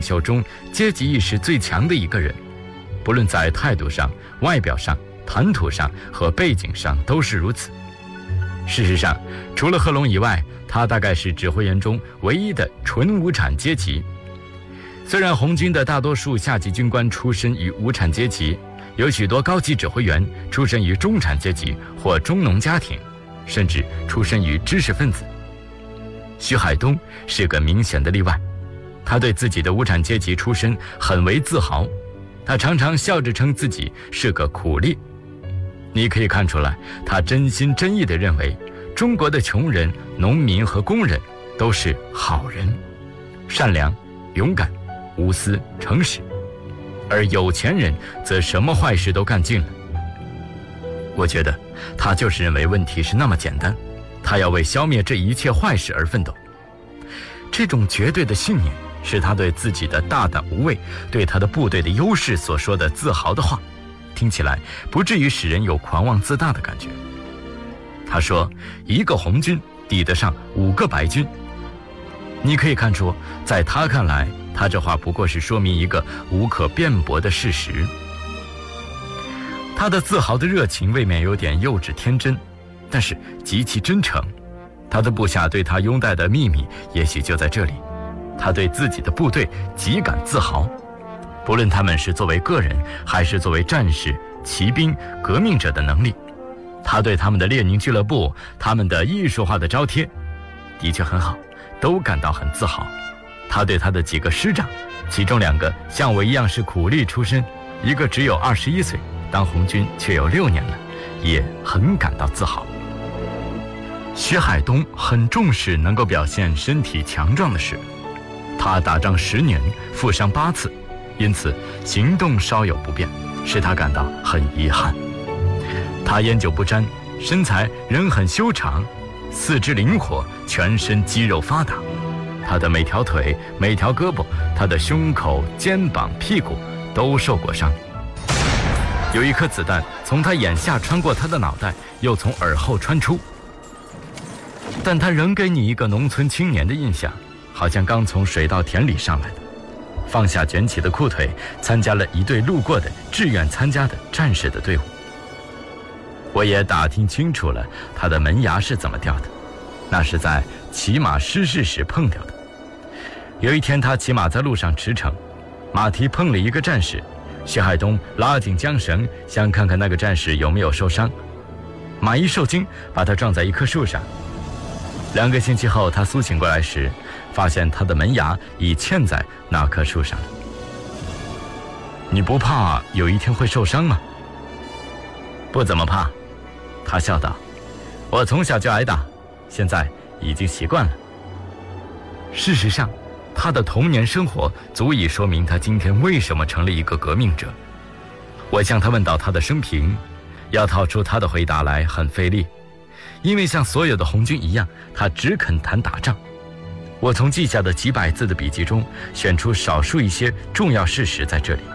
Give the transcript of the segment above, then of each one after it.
袖中阶级意识最强的一个人，不论在态度上、外表上、谈吐上和背景上都是如此。事实上，除了贺龙以外，他大概是指挥员中唯一的纯无产阶级。虽然红军的大多数下级军官出身于无产阶级，有许多高级指挥员出身于中产阶级或中农家庭，甚至出身于知识分子。徐海东是个明显的例外，他对自己的无产阶级出身很为自豪，他常常笑着称自己是个苦力。你可以看出来，他真心真意地认为中国的穷人、农民和工人都是好人，善良、勇敢、无私、诚实，而有钱人则什么坏事都干尽了。我觉得他就是认为问题是那么简单，他要为消灭这一切坏事而奋斗。这种绝对的信念是他对自己的大胆无畏，对他的部队的优势所说的自豪的话，听起来不至于使人有狂妄自大的感觉。他说一个红军抵得上5个白军。你可以看出，在他看来，他这话不过是说明一个无可辩驳的事实。他的自豪的热情未免有点幼稚天真，但是极其真诚。他的部下对他拥戴的秘密也许就在这里，他对自己的部队极感自豪，不论他们是作为个人还是作为战士、骑兵、革命者的能力，他对他们的列宁俱乐部、他们的艺术化的招贴的确很好，都感到很自豪。他对他的几个师长，其中2个像我一样是苦力出身，一个只有21岁，当红军却有6年了，也很感到自豪。徐海东很重视能够表现身体强壮的事，他打仗10年，负伤8次，因此行动稍有不便，使他感到很遗憾。他烟酒不沾，身材仍很修长，四肢灵活，全身肌肉发达。他的每条腿、每条胳膊，他的胸口、肩膀、屁股都受过伤。有一颗子弹从他眼下穿过他的脑袋，又从耳后穿出，但他仍给你一个农村青年的印象，好像刚从水稻田里上来的。放下卷起的裤腿，参加了一队路过的志愿参加的战士的队伍。我也打听清楚了他的门牙是怎么掉的，那是在骑马失势时碰掉的。有一天他骑马在路上驰骋，马蹄碰了一个战士，徐海东拉紧缰绳，想看看那个战士有没有受伤。马一受惊，把他撞在一棵树上。2个星期后他苏醒过来时，发现他的门牙已嵌在那棵树上了。你不怕有一天会受伤吗？不怎么怕，他笑道，我从小就挨打，现在已经习惯了。事实上，他的童年生活足以说明他今天为什么成了一个革命者。我向他问到他的生平，要套出他的回答来很费力，因为像所有的红军一样，他只肯谈打仗。我从记下的几百字的笔记中选出少数一些重要事实在这里。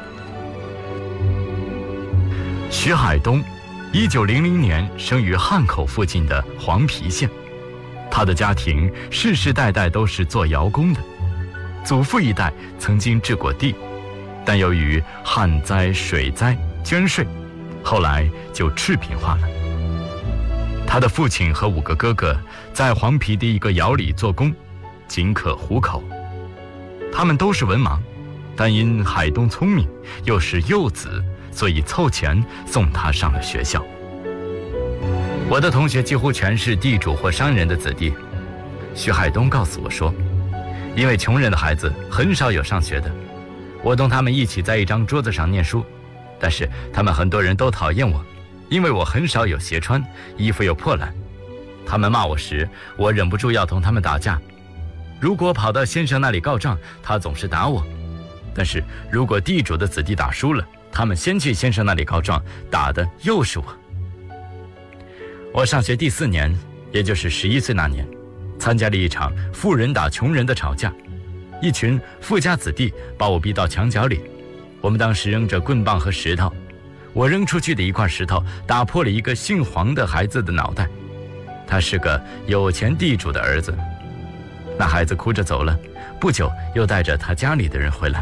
徐海东1900年生于汉口附近的黄陂县，他的家庭世世代代都是做窑工的，祖父一代曾经治过地，但由于旱灾、水灾、捐税，后来就赤贫化了。他的父亲和5个哥哥在黄陂的一个窑里做工，仅可糊口。他们都是文盲，但因海东聪明，又是幼子，所以凑钱送他上了学校。我的同学几乎全是地主或商人的子弟。徐海东告诉我说，因为穷人的孩子很少有上学的，我同他们一起在一张桌子上念书，但是他们很多人都讨厌我，因为我很少有鞋穿，衣服又破烂。他们骂我时，我忍不住要同他们打架。如果跑到先生那里告状，他总是打我。但是如果地主的子弟打输了，他们先去先生那里告状，打的又是我。我上学第4年，也就是11岁那年，参加了一场富人打穷人的吵架。一群富家子弟把我逼到墙角里，我们当时扔着棍棒和石头，我扔出去的一块石头打破了一个姓黄的孩子的脑袋，他是个有钱地主的儿子。那孩子哭着走了，不久又带着他家里的人回来。